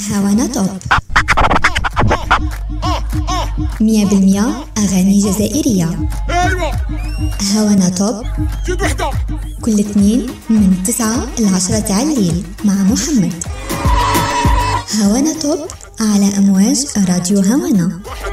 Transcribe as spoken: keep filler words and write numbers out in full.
هوانا توب مية بالمية أغاني جزائرية. هوانا توب كل اثنين من تسعة لعشرة تاع الليل مع محمد. هوانا توب على أمواج راديو هوانا.